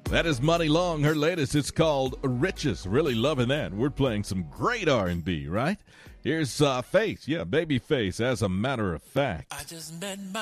That is Money Long. Her latest, it's called Riches. Really loving that. We're playing some great R&B, right? Here's Face. Yeah, Babyface, as a matter of fact. I just met my